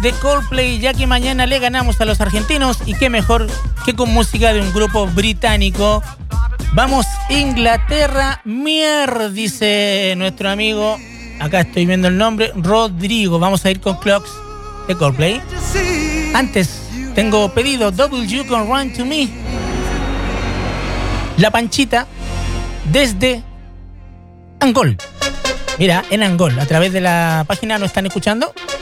de Coldplay, ya que mañana le ganamos a los argentinos y qué mejor que con música de un grupo británico. Vamos, Inglaterra, dice nuestro amigo, acá estoy viendo el nombre, Rodrigo. Vamos a ir con Clocks de Coldplay. Antes, tengo pedido W con Run to Me. La Panchita, desde Angol. Mira, en Angol, a través de la página nos están escuchando.